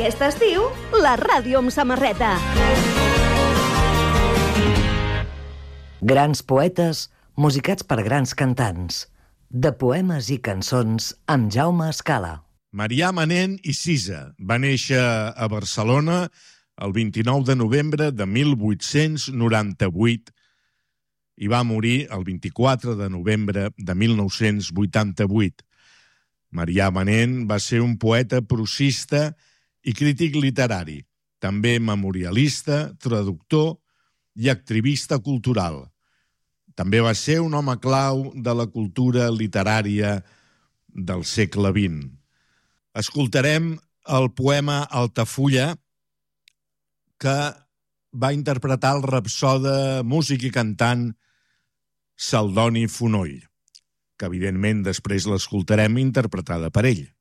Aquest estiu, la ràdio amb samarreta. Grans poetes musicats per grans cantants. De poemes i cançons amb Jaume Escala. Marià Manent i Cisa va néixer a Barcelona el 29 de novembre de 1898 i va morir el 24 de novembre de 1988. Marià Manent va ser un poeta prosista i crític literari, també memorialista, traductor i activista cultural. També va ser un home clau de la cultura literària del segle XX. Escoltarem el poema Altafulla, que va interpretar el rapsode, músic i cantant Celdoni Fonoll, que evidentment després l'escoltarem interpretada per ell.